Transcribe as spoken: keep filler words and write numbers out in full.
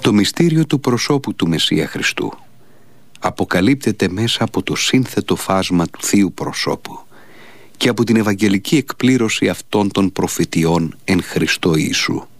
Το μυστήριο του προσώπου του Μεσσία Χριστού αποκαλύπτεται μέσα από το σύνθετο φάσμα του Θείου προσώπου και από την Ευαγγελική εκπλήρωση αυτών των προφητιών εν Χριστώ Ιησού.